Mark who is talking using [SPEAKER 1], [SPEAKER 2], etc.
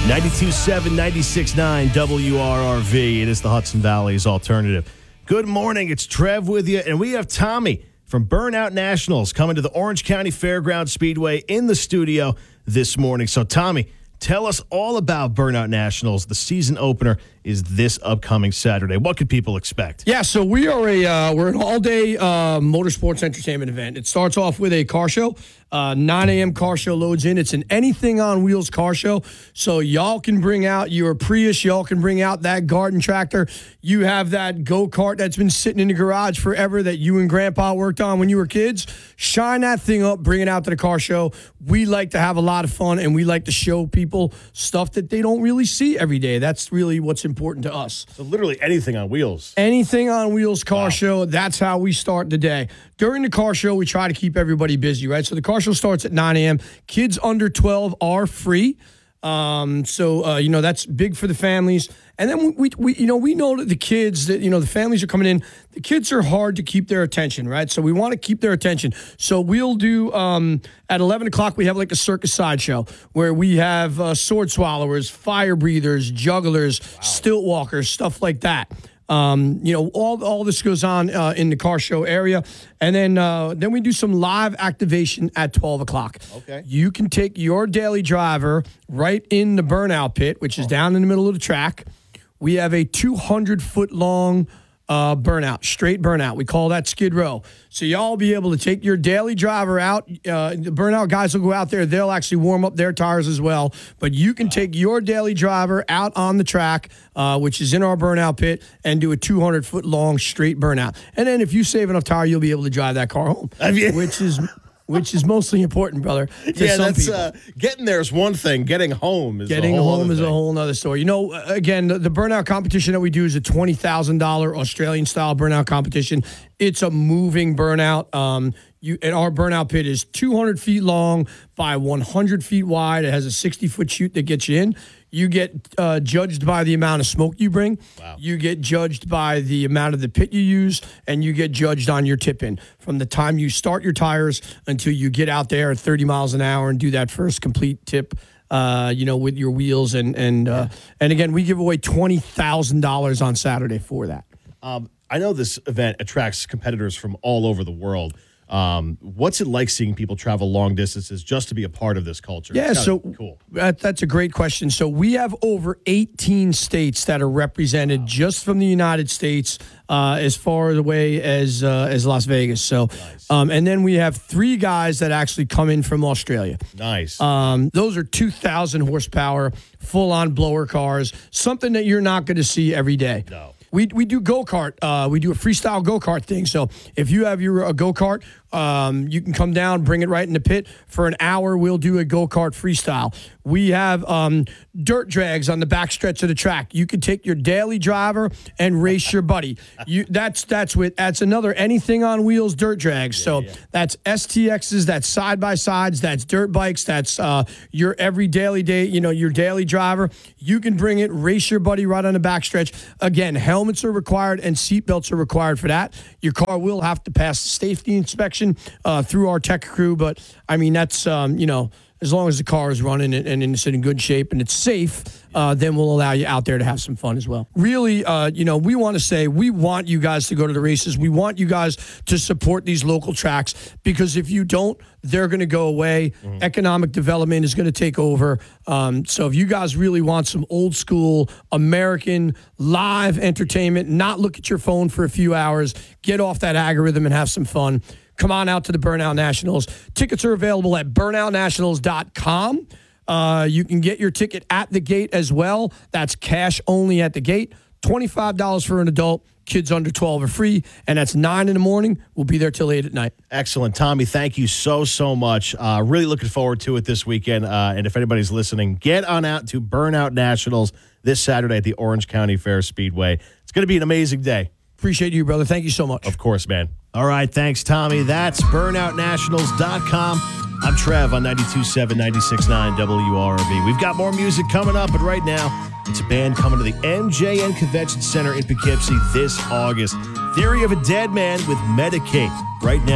[SPEAKER 1] 92.7, 96.9 WRRV. It is the Hudson Valley's alternative. Good morning. It's Trev with you, and we have Tommy from Burnout Nationals coming to the Orange County Fairgrounds Speedway in the studio this morning. So, Tommy, tell us all about Burnout Nationals. The season opener is this upcoming Saturday. What could people expect?
[SPEAKER 2] Yeah, so we are we're an all-day motorsports entertainment event. It starts off with a car show. 9 a.m. car show loads in. It's an anything on wheels car show. So y'all can bring out your Prius. Y'all can bring out that garden tractor. You have that go-kart that's been sitting in the garage forever that you and Grandpa worked on when you were kids. Shine that thing up. Bring it out to the car show. We like to have a lot of fun, and we like to show people stuff that they don't really see every day. That's really what's important to us.
[SPEAKER 1] So literally anything on wheels.
[SPEAKER 2] Anything on wheels car show. That's how we start the day. During the car show, we try to keep everybody busy, right? So the car show starts at 9 a.m. Kids under 12 are free. That's big for the families. And then we know that the kids, that, the families are coming in. The kids are hard to keep their attention, right? So we want to keep their attention. So we'll do, at 11 o'clock, we have like a circus sideshow where we have sword swallowers, fire breathers, jugglers, stilt walkers, stuff like that. All this goes on in the car show area. And then we do some live activation at 12 o'clock.
[SPEAKER 1] Okay.
[SPEAKER 2] You can take your daily driver right in the burnout pit, which is down in the middle of the track. We have a 200-foot long burnout, straight burnout. We call that Skid Row. So y'all will be able to take your daily driver out. The burnout guys will go out there. They'll actually warm up their tires as well. But you can take your daily driver out on the track, which is in our burnout pit, and do a 200-foot long straight burnout. And then if you save enough tire, you'll be able to drive that car home, which is mostly important, brother.
[SPEAKER 1] Getting there is one thing. Getting home is
[SPEAKER 2] a whole other story. Again, the burnout competition that we do is a $20,000 Australian-style burnout competition. It's a moving burnout. And our burnout pit is 200 feet long by 100 feet wide. It has a 60-foot chute that gets you in. You get judged by the amount of smoke you bring.
[SPEAKER 1] Wow.
[SPEAKER 2] You get judged by the amount of the pit you use, and you get judged on your tip-in. From the time you start your tires until you get out there at 30 miles an hour and do that first complete tip, with your wheels. And again, we give away $20,000 on Saturday for that.
[SPEAKER 1] I know this event attracts competitors from all over the world. What's it like seeing people travel long distances just to be a part of this culture?
[SPEAKER 2] Yeah, so
[SPEAKER 1] cool.
[SPEAKER 2] That's a great question. So we have over 18 states that are represented just from the United States, as far away as Las Vegas. So,
[SPEAKER 1] nice.
[SPEAKER 2] And then we have 3 guys that actually come in from Australia.
[SPEAKER 1] Nice.
[SPEAKER 2] Those are 2,000 horsepower, full-on blower cars, something that you're not going to see every day.
[SPEAKER 1] No.
[SPEAKER 2] We do go-kart. We do a freestyle go-kart thing. So if you have your go-kart, you can come down, bring it right in the pit. For an hour, we'll do a go-kart freestyle. We have dirt drags on the backstretch of the track. You can take your daily driver and race your buddy. That's another anything on wheels dirt drags. That's STXs, that's side-by-sides, that's dirt bikes, that's your every daily day, your daily driver. You can bring it, race your buddy right on the backstretch. Again, helmets are required and seatbelts are required for that. Your car will have to pass safety inspection through our tech crew, but I mean that's as long as the car is running and it's in good shape and it's safe, then we'll allow you out there to have some fun as well. Really, we want to say we want you guys to go to the races. We want you guys to support these local tracks, because if you don't, they're going to go away. Mm-hmm. Economic development is going to take over. So if you guys really want some old school American live entertainment, not look at your phone for a few hours, get off that algorithm and have some fun, come on out to the Burnout Nationals. Tickets are available at burnoutnationals.com. You can get your ticket at the gate as well. That's cash only at the gate. $25 for an adult. Kids under 12 are free, and that's 9 in the morning. We'll be there till 8 at night.
[SPEAKER 1] Excellent. Tommy, thank you so much. Really looking forward to it this weekend. And if anybody's listening, get on out to Burnout Nationals this Saturday at the Orange County Fair Speedway. It's going to be an amazing day.
[SPEAKER 2] Appreciate you, brother. Thank you so much.
[SPEAKER 1] Of course, man. All right, thanks, Tommy. That's burnoutnationals.com. I'm Trev on 92.7, 96.9 WRRV. We've got more music coming up, but right now, it's a band coming to the MJN Convention Center in Poughkeepsie this August. Theory of a Dead Man with Medicaid. Right now.